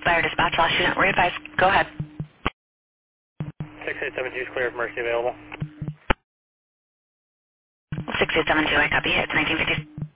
Fire dispatch, lost unit, re-advise. Go ahead. 6872 is clear of Mercy available. 6872, I copy. It's 1950.